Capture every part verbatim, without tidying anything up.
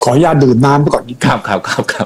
ขออนุญาตดื่มน้ำไปก่อนนิดครับครับครับครับ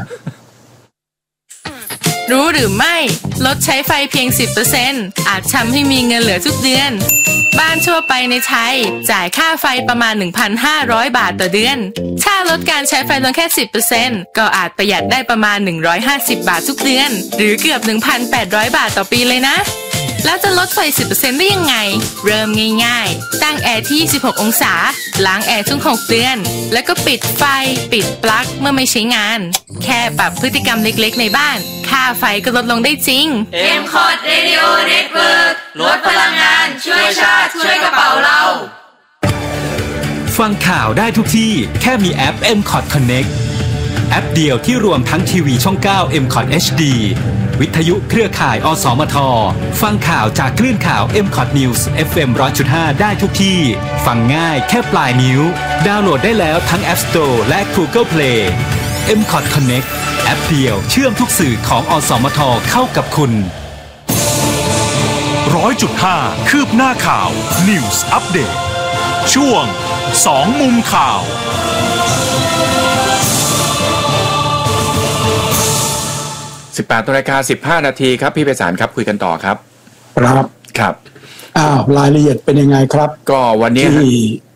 รู้หรือไม่ลดใช้ไฟเพียง สิบเปอร์เซ็นต์ อาจทำให้มีเงินเหลือทุกเดือนบ้านทั่วไปในไทยจ่ายค่าไฟประมาณ หนึ่งพันห้าร้อย บาทต่อเดือนถ้าลดการใช้ไฟลงแค่ สิบเปอร์เซ็นต์ ก็อาจประหยัดได้ประมาณหนึ่งร้อยห้าสิบบาททุกเดือนหรือเกือบ หนึ่งพันแปดร้อย บาทต่อปีเลยนะแล้วจะลดไฟ สิบเปอร์เซ็นต์ ได้ยังไงเริ่มง่ายๆตั้งแอร์ที่ยี่สิบหกองศาล้างแอร์ทุกหกเดือนแล้วก็ปิดไฟปิดปลั๊กเมื่อไม่ใช้งานแค่ปรับพฤติกรรมเล็กๆในบ้านค่าไฟก็ลดลงได้จริงเอ็ม คอร์ด Radio Network ลดพลังงานช่วยชาติช่วยกระเป๋าเราฟังข่าวได้ทุกที่แค่มีแอป เอ็ม คอร์ด Connect แอปเดียวที่รวมทั้งทีวีช่องเก้า เอ็ม คอร์ด เอช ดี วิทยุเครือข่ายอสมทฟังข่าวจากคลื่นข่าว เอ็ม คอร์ด News เอฟ เอ็ม หนึ่งร้อยจุดห้า ได้ทุกที่ฟังง่ายแค่ปลายนิ้วดาวน์โหลดได้แล้วทั้ง App Store และ Google Play เอ็ม คอร์ด Connect แอปเดียวเชื่อมทุกสื่อของอสมทเข้ากับคุณหนึ่งร้อยจุดห้า คืบหน้าข่าว News Update ช่วงสองมุมข่าวสิบแปดนาฬิกาสิบห้านาทีครับพี่ไพศาลครับคุยกันต่อครับครับครับอ้าวรายละเอียดเป็นยังไงครับก็วันนี้ที่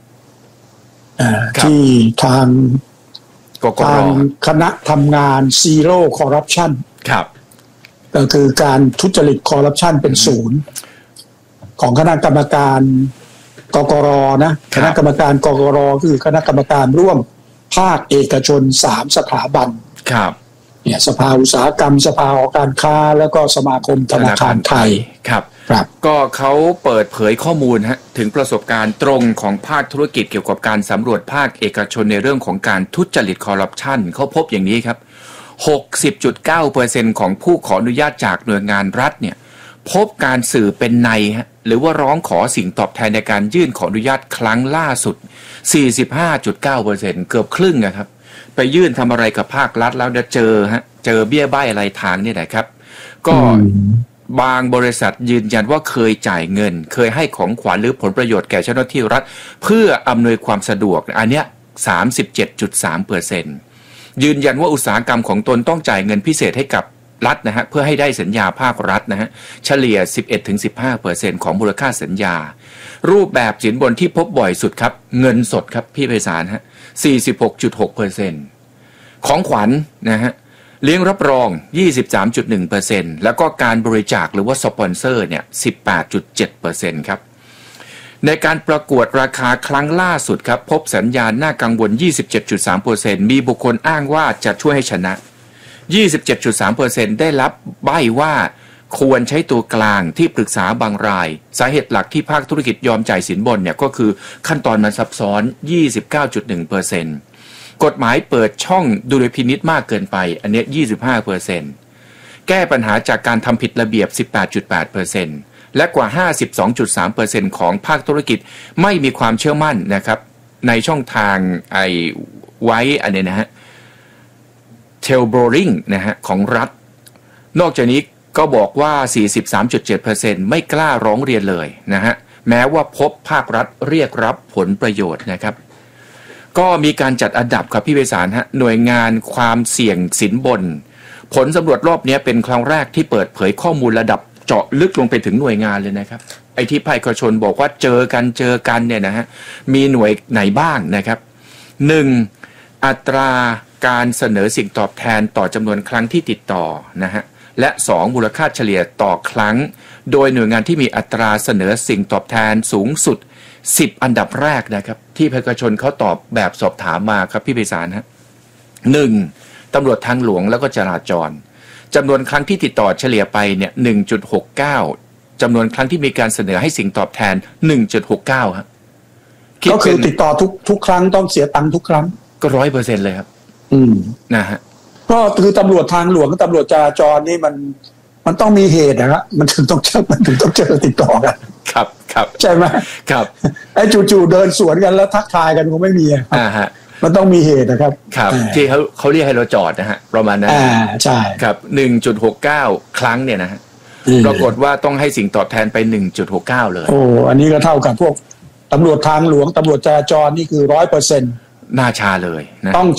ที่ทางทางคณะทำงานซีโร่คอร์รัปชันครับก็คือการทุจริตคอร์รัปชันเป็นศูนย์ของคณะกรรมการกกรนะคณะกรรมการกกรคือคณะกรรมการร่วมภาคเอกชนสามสถาบันครับเนี่ยสภาอุตสาหกรรมสภาหอการค้าแล้วก็สมาคมธนาคารไทยครับครับก็เขาเปิดเผยข้อมูลฮะถึงประสบการณ์ตรงของภาคธุรกิจเกี่ยวกับการสำรวจภาคเอกชนในเรื่องของการทุจริตคอร์รัปชันเขาพบอย่างนี้ครับ หกสิบจุดเก้าเปอร์เซ็นต์ ของผู้ขออนุญาตจากหน่วยงานรัฐเนี่ยพบการสื่อเป็นในฮะหรือว่าร้องขอสิ่งตอบแทนในการยื่นขออนุญาตครั้งล่าสุด สี่สิบห้าจุดเก้าเปอร์เซ็นต์ เกือบครึ่งนะครับไปยื่นทำอะไรกับภาครัฐแล้วเจอฮะเจอเบี้ยใบ้อะไรทางนี่แหละครับก็บางบริษัทยืนยันว่าเคยจ่ายเงินเคยให้ของขวัญหรือผลประโยชน์แก่เจ้าหน้าที่รัฐเพื่ออำนวยความสะดวกอันเนี้ย สามสิบเจ็ดจุดสามเปอร์เซ็นต์ ยืนยันว่าอุตสาหกรรมของตนต้องจ่ายเงินพิเศษให้กับรัฐนะฮะเพื่อให้ได้สัญญาภาครัฐนะฮะเฉลี่ย สิบเอ็ดถึงสิบห้าเปอร์เซ็นต์ ของมูลค่าสัญญารูปแบบสินบนที่พบบ่อยสุดครับเงินสดครับพี่ไพศาลฮะ สี่สิบหกจุดหกเปอร์เซ็นต์ ของขวัญ นะฮะเลี้ยงรับรอง ยี่สิบสามจุดหนึ่งเปอร์เซ็นต์ แล้วก็การบริจาคหรือว่าสปอนเซอร์เนี่ย สิบแปดจุดเจ็ดเปอร์เซ็นต์ ครับในการประกวดราคาครั้งล่าสุดครับพบสัญญาณน่ากังวล ยี่สิบเจ็ดจุดสามเปอร์เซ็นต์ มีบุคคลอ้างว่าจะช่วยให้ชนะ ยี่สิบเจ็ดจุดสามเปอร์เซ็นต์ ได้รับใบ้ว่าควรใช้ตัวกลางที่ปรึกษาบางรายสาเหตุหลักที่ภาคธุรกิจยอมจ่ายสินบนเนี่ยก็คือขั้นตอนมันซับซ้อน ยี่สิบเก้าจุดหนึ่งเปอร์เซ็นต์ กฎหมายเปิดช่องดุลยพินิจมากเกินไปอันนี้ ยี่สิบห้าเปอร์เซ็นต์ แก้ปัญหาจากการทำผิดระเบียบ สิบแปดจุดแปดเปอร์เซ็นต์ และกว่า ห้าสิบสองจุดสามเปอร์เซ็นต์ ของภาคธุรกิจไม่มีความเชื่อมั่นนะครับในช่องทางไอ้ไว้อันนี้นะฮะเทลโบริงนะฮะของรัฐนอกจากนี้ก็บอกว่า สี่สิบสามจุดเจ็ดเปอร์เซ็นต์ ไม่กล้าร้องเรียนเลยนะฮะแม้ว่าพบภาครัฐเรียกรับผลประโยชน์นะครับก็มีการจัดอันดับครับพี่ไพศาลฮะหน่วยงานความเสี่ยงสินบนผลสำรวจรอบนี้เป็นครั้งแรกที่เปิดเผยข้อมูลระดับเจาะลึกลงไปถึงหน่วยงานเลยนะครับไอ้ที่ภาคเอกชนบอกว่าเจอกันเจอกันเนี่ยนะฮะมีหน่วยไหนบ้างนะครับหนึ่งอัตราการเสนอสิ่งตอบแทนต่อจำนวนครั้งที่ติดต่อนะฮะและสองมูลค่าเฉลี่ยต่อครั้งโดยหน่วยงานที่มีอัตราเสนอสิ่งตอบแทนสูงสุดสิบอันดับแรกนะครับที่ภาคเอกชนเขาตอบแบบสอบถามมาครับพี่ไพศาลฮะหนึ่งตำรวจทางหลวงแล้วก็จราจรจำนวนครั้งที่ติดต่อเฉลี่ยไปเนี่ย หนึ่งจุดหกเก้า จำนวนครั้งที่มีการเสนอให้สิ่งตอบแทน หนึ่งจุดหกเก้า ครับก็คือติดต่อทุกทุกครั้งต้องเสียตังค์ทุกครั้งก็ ร้อยเปอร์เซ็นต์ เลยครับอืมนะฮะก็คือตำรวจทางหลวงกับตำรวจจราจรนี่มันมันต้องมีเหตุนะครับมันถึงต้องเจอมันถึงต้องเจอติดต่อกันครับครับใช่ไหมครับไอ้จู่ๆเดินสวนกันแล้วทักทายกันคงไม่มีอ่าฮะมันต้องมีเหตุนะครับครับที่เขาเขาเรียกให้เราจอดนะฮะประมาณนั้นอ่าใช่ครับ หนึ่งจุดหกเก้า ครั้งเนี่ยนะฮะปรากฏว่าต้องให้สิ่งตอบแทนไป หนึ่งจุดหกเก้า เลยโอ้อันนี้ก็เท่ากับพวกตำรวจทางหลวงตำรวจจราจรนี่คือ ร้อยเปอร์เซ็นต์หน้าชาเลยนะต้อง